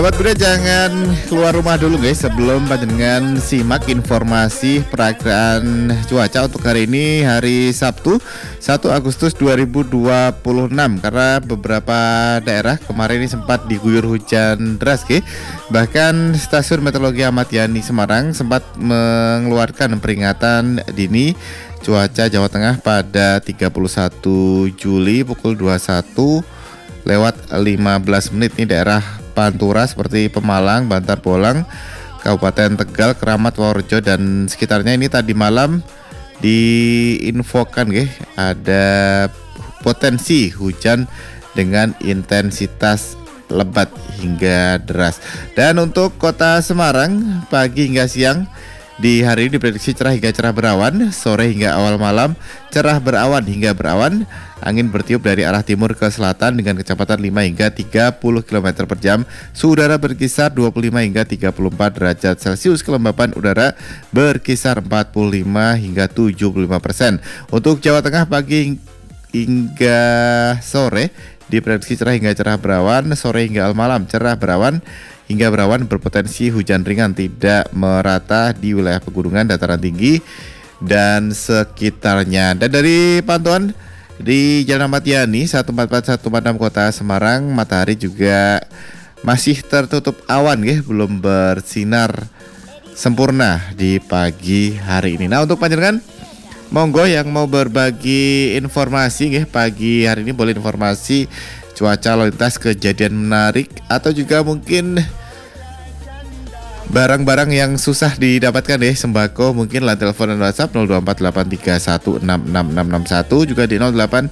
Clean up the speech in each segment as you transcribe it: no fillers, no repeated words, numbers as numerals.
Sobat Kuda jangan keluar rumah dulu guys sebelum panjenengan simak informasi perakiraan cuaca untuk hari ini, hari Sabtu 1 Agustus 2026. Karena beberapa daerah kemarin ini sempat diguyur hujan deras guys. Bahkan stasiun meteorologi Ahmad Yani Semarang sempat mengeluarkan peringatan dini cuaca Jawa Tengah pada 31 Juli pukul 21 lewat 15 menit. Ini daerah Pantura seperti Pemalang, Bantar Bolang, Kabupaten Tegal, Keramat, Wonorejo dan sekitarnya. Ini tadi malam diinfokan ada potensi hujan dengan intensitas lebat hingga deras. Dan untuk kota Semarang pagi hingga siang di hari ini diprediksi cerah hingga cerah berawan, sore hingga awal malam cerah berawan hingga berawan. Angin bertiup dari arah timur ke selatan dengan kecepatan 5 hingga 30 km per jam. Suhu udara berkisar 25 hingga 34 derajat Celcius. Kelembapan udara berkisar 45 hingga 75%. Untuk Jawa Tengah pagi hingga sore diprediksi cerah hingga cerah berawan, sore hingga malam cerah berawan hingga berawan, berpotensi hujan ringan tidak merata di wilayah pegunungan, dataran tinggi dan sekitarnya. Dan dari pantauan di Jalan Ahmad Yani 14416 Kota Semarang, matahari juga masih tertutup awan belum bersinar sempurna di pagi hari ini. Nah, untuk panjenengan monggo yang mau berbagi informasi pagi hari ini, boleh informasi cuaca, lalu lintas, kejadian menarik, atau juga mungkin barang-barang yang susah didapatkan sembako, mungkin lah telepon dan WhatsApp 024831666661, juga di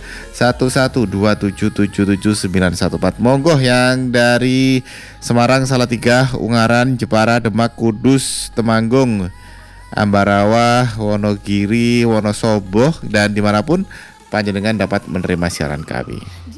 081127777914. Monggo yang dari Semarang, Salatiga, Ungaran, Jepara, Demak, Kudus, Temanggung, Ambarawa, Wonogiri, Wonosobo dan dimanapun panjenengan dapat menerima siaran kami.